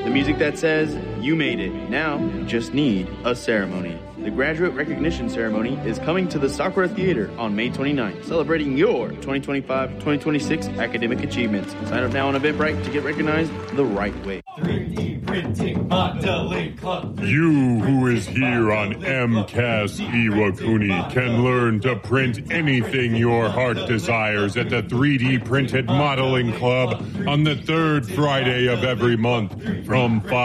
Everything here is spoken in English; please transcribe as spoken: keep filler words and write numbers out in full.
The music that says, you made it. Now, you just need a ceremony. The graduate recognition ceremony is coming to the Sakura Theater on May twenty-ninth, celebrating your twenty twenty-five twenty twenty-six academic achievements. Sign up now on Eventbrite to get recognized the right way. three D Printing Modeling Club. You who is here on MCAS Iwakuni can learn to print anything your heart desires at the three D Printed Modeling Club on the third Friday of every month from five